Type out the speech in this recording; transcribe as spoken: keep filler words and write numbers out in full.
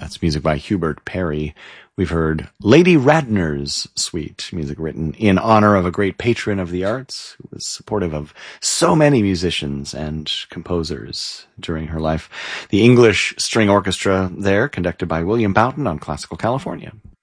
That's music by Hubert Parry. We've heard Lady Radner's Suite, music written in honor of a great patron of the arts who was supportive of so many musicians and composers during her life. The English String Orchestra there, conducted by William Boughton on Classical California.